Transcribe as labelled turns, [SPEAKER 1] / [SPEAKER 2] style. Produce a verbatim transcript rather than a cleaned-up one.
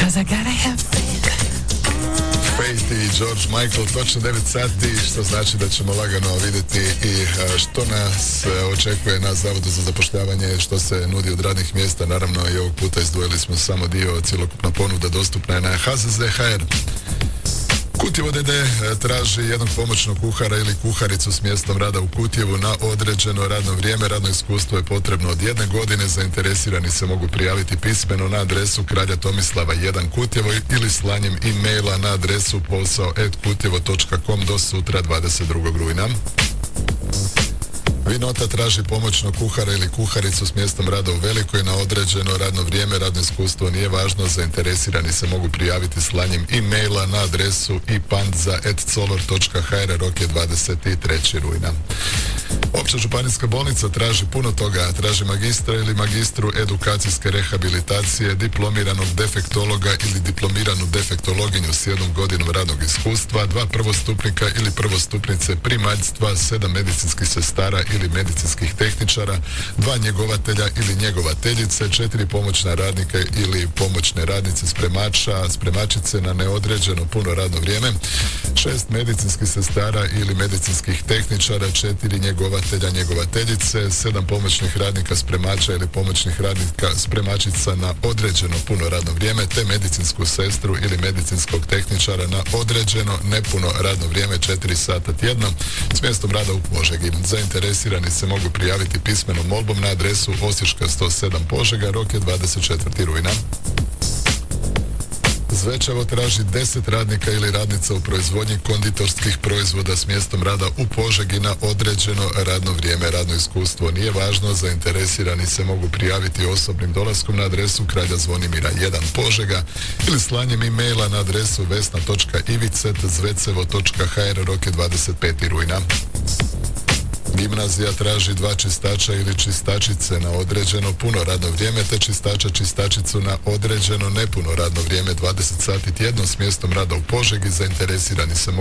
[SPEAKER 1] Faith i George Michael, točno devet sati, što znači da ćemo lagano vidjeti i što nas očekuje na Zavodu za zapošljavanje, što se nudi od radnih mjesta. Naravno i ovog puta izdvojili smo samo dio, cjelokupna ponuda dostupna je na H Z Z точка H R. Kutjevo D D traži jednog pomoćnog kuhara ili kuharicu s mjestom rada u Kutjevu na određeno radno vrijeme. Radno iskustvo je potrebno od jedne godine. Zainteresirani se mogu prijaviti pismeno na adresu Kralja Tomislava jedan Kutjevo ili slanjem e-maila na adresu posao at kutjevo točka com do sutra dvadeset drugog rujna. Vinota traži pomoćnog kuhara ili kuharicu s mjestom rada u Velikoj na određeno radno vrijeme. Radno iskustvo nije važno. Zainteresirani se mogu prijaviti slanjem e-maila na adresu ipandza at color točka h r. Rok je dvadeset trećeg rujna. Opća županijska bolnica traži puno toga. Traži magistra ili magistru edukacijske rehabilitacije, diplomiranog defektologa ili diplomiranu defektologinju s jednom godinom radnog iskustva, dva prvostupnika ili prvostupnice primaljstva, sedam medicinskih sestara ili medicinskih tehničara, dva njegovatelja ili njegovateljice, četiri pomoćna radnika ili pomoćne radnice spremača, spremačice na neodređeno puno radno vrijeme, šest medicinskih sestara ili medicinskih tehničara, četiri njegovatelja, njegovateljice, sedam pomoćnih radnika spremača ili pomoćnih radnika spremačica na određeno puno radno vrijeme, te medicinsku sestru ili medicinskog tehničara na određeno nepuno radno vrijeme, četiri sata tjedno, s mjestom rada u Požegi. Zainteresirani se mogu prijaviti pismenom molbom na adresu Osječka sto sedam Požega. Rok je dvadeset četvrtog rujna. Zvečevo traži deset radnika ili radnica u proizvodnji konditorskih proizvoda s mjestom rada u Požegi na određeno radno vrijeme. Radno iskustvo nije važno. Zainteresirani se mogu prijaviti osobnim dolaskom na adresu Kralja Zvonimira jedan Požega ili slanjem e-maila na adresu vesna točka ivicet zvecevo točka h r. Rok je dvadeset petog rujna. Gimnazija traži dva čistača ili čistačice na određeno puno radno vrijeme, te čistača čistačicu na određeno nepuno radno vrijeme, dvadeset sati tjedno s mjestom rada u Požegi. Zainteresirani se mogu